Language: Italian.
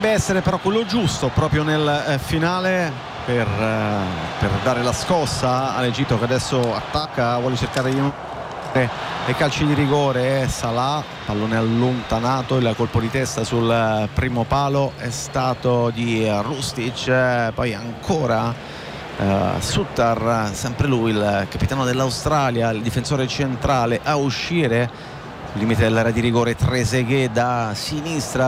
deve essere però quello giusto proprio nel finale per dare la scossa all'Egitto, che adesso attacca, vuole cercare di e calci di rigore. Salah, pallone allontanato, il colpo di testa sul primo palo è stato di Rustic, poi ancora Suttar, sempre lui il capitano dell'Australia, il difensore centrale, a uscire limite dell'area di rigore. Trezeguet da sinistra